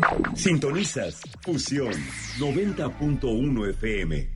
Sintonizas Fusión 90.1 FM.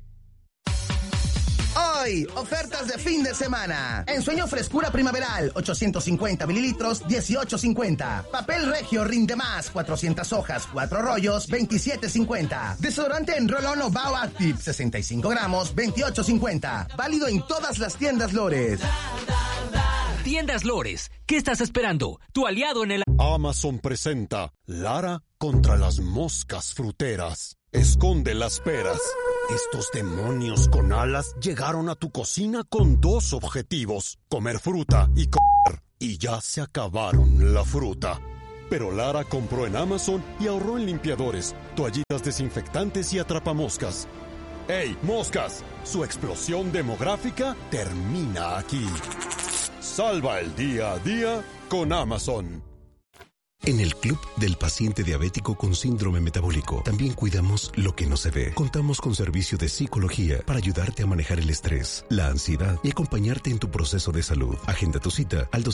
Hoy, ofertas de fin de semana. Ensueño frescura primaveral, 850 mililitros, 18.50. Papel regio rinde más, 400 hojas, 4 rollos, 27.50. Desodorante en Roll-On o Bao Active, 65 gramos, 28.50. Válido en todas las tiendas Lores. Tiendas Lores, ¿qué estás esperando? Tu aliado en el... Amazon presenta Lara contra las moscas fruteras. Esconde las peras. Estos demonios con alas llegaron a tu cocina con dos objetivos: comer fruta y comer. Y ya se acabaron la fruta. Pero Lara compró en Amazon y ahorró en limpiadores, toallitas desinfectantes y atrapamoscas. ¡Ey, moscas! Su explosión demográfica termina aquí. Salva el día a día con Amazon. En el Club del Paciente Diabético con Síndrome Metabólico también cuidamos lo que no se ve. Contamos con servicio de psicología para ayudarte a manejar el estrés, la ansiedad y acompañarte en tu proceso de salud. Agenda tu cita al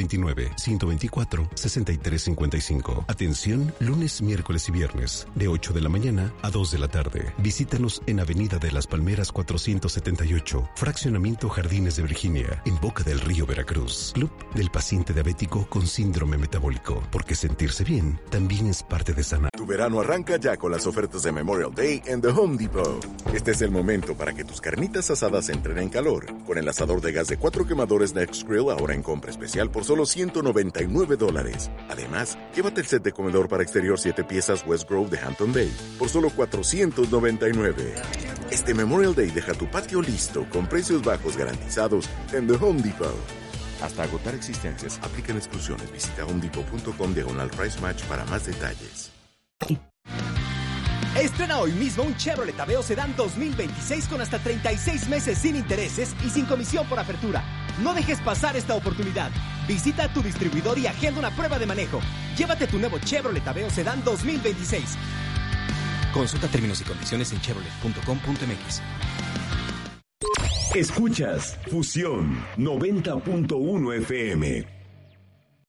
229-124-6355. Atención lunes, miércoles y viernes de 8 de la mañana a 2 de la tarde. Visítanos en Avenida de las Palmeras 478, Fraccionamiento Jardines de Virginia, en Boca del Río, Veracruz. Club del Paciente Diabético con Síndrome Metabólico, porque sentirse bien también es parte de sanar. Tu verano arranca ya con las ofertas de Memorial Day en The Home Depot. Este es el momento para que tus carnitas asadas entren en calor. Con el asador de gas de 4 quemadores Next Grill ahora en compra especial por solo $199. Además, llévate el set de comedor para exterior 7 piezas West Grove de Hampton Bay por solo $499. Este Memorial Day deja tu patio listo con precios bajos garantizados en The Home Depot. Hasta agotar existencias, aplican exclusiones. Visita homedepot.com/price match para más detalles. Estrena hoy mismo un Chevrolet Aveo Sedán 2026 con hasta 36 meses sin intereses y sin comisión por apertura. No dejes pasar esta oportunidad. Visita a tu distribuidor y agenda una prueba de manejo. Llévate tu nuevo Chevrolet Aveo Sedán 2026. Consulta términos y condiciones en chevrolet.com.mx. Escuchas Fusión 90.1 FM.